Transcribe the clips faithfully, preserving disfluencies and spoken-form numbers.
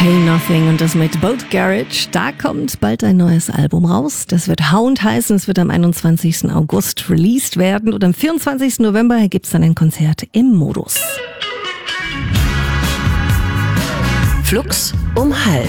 Pay Nothing und das mit Boat Garage. Da kommt bald ein neues Album raus. Das wird Hound heißen. Es wird am einundzwanzigsten August released werden und am vierundzwanzigsten November gibt es dann ein Konzert im Modus. Flux um halb.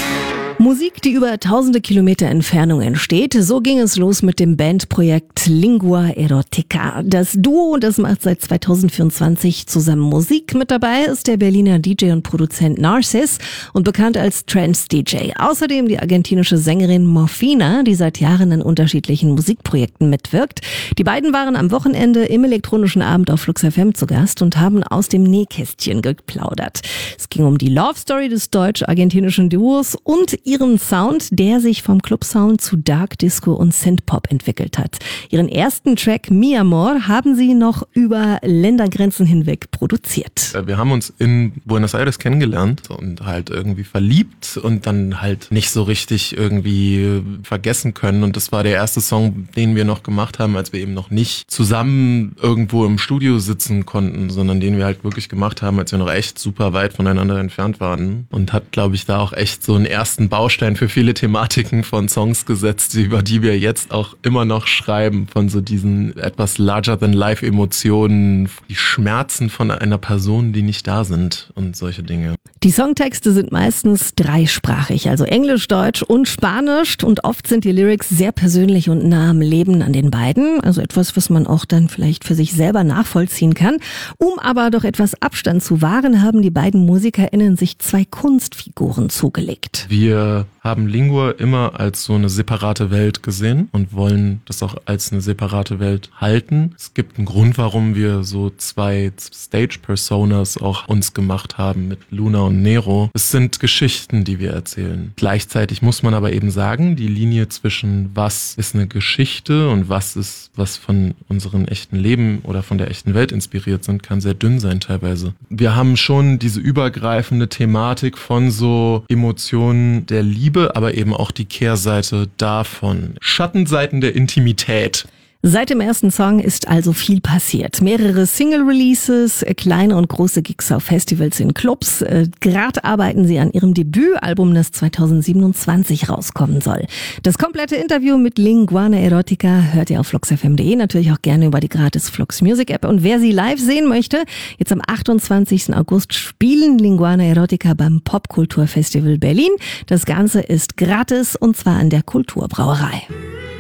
Musik, die über tausende Kilometer Entfernung entsteht. So ging es los mit dem Bandprojekt Lingua Erotica. Das Duo, das macht seit zweitausendvierundzwanzig zusammen Musik. Mit dabei ist der Berliner D J und Produzent Narcis und bekannt als Trance-D J. Außerdem die argentinische Sängerin Morfina, die seit Jahren in unterschiedlichen Musikprojekten mitwirkt. Die beiden waren am Wochenende im elektronischen Abend auf Flux F M zu Gast und haben aus dem Nähkästchen geplaudert. Es ging um die Love Story des deutsch-argentinischen Duos und ihren Sound, der sich vom Club-Sound zu Dark Disco und Synthpop entwickelt hat. Ihren ersten Track Mi Amor haben sie noch über Ländergrenzen hinweg produziert. Wir haben uns in Buenos Aires kennengelernt und halt irgendwie verliebt und dann halt nicht so richtig irgendwie vergessen können. Und das war der erste Song, den wir noch gemacht haben, als wir eben noch nicht zusammen irgendwo im Studio sitzen konnten, sondern den wir halt wirklich gemacht haben, als wir noch echt super weit voneinander entfernt waren. Und hat, glaube ich, da auch echt so einen ersten Baustein für viele Thematiken von Songs gesetzt, über die wir jetzt auch immer noch schreiben, von so diesen etwas larger-than-life-Emotionen, die Schmerzen von einer Person, die nicht da sind und solche Dinge. Die Songtexte sind meistens dreisprachig, also Englisch, Deutsch und Spanisch, und oft sind die Lyrics sehr persönlich und nah am Leben an den beiden, also etwas, was man auch dann vielleicht für sich selber nachvollziehen kann. Um aber doch etwas Abstand zu wahren, haben die beiden MusikerInnen sich zwei Kunstfiguren zugelegt. Wir haben Lingua immer als so eine separate Welt gesehen und wollen das auch als eine separate Welt halten. Es gibt einen Grund, warum wir so zwei Stage-Personas auch uns gemacht haben mit Luna und Nero. Es sind Geschichten, die wir erzählen. Gleichzeitig muss man aber eben sagen, die Linie zwischen was ist eine Geschichte und was ist, was von unserem echten Leben oder von der echten Welt inspiriert sind, kann sehr dünn sein teilweise. Wir haben schon diese übergreifende Thematik von so Emotionen der Liebe, aber eben auch die Kehrseite davon. Schattenseiten der Intimität. Seit dem ersten Song ist also viel passiert. Mehrere Single-Releases, kleine und große Gigs auf Festivals in Clubs. Gerade arbeiten sie an ihrem Debütalbum, das zweitausendsiebenundzwanzig rauskommen soll. Das komplette Interview mit Lingua Erotica hört ihr auf flux f m punkt de, natürlich auch gerne über die gratis Flux Music App. Und wer sie live sehen möchte, jetzt am achtundzwanzigsten August spielen Lingua Erotica beim Popkulturfestival Berlin. Das Ganze ist gratis und zwar an der Kulturbrauerei.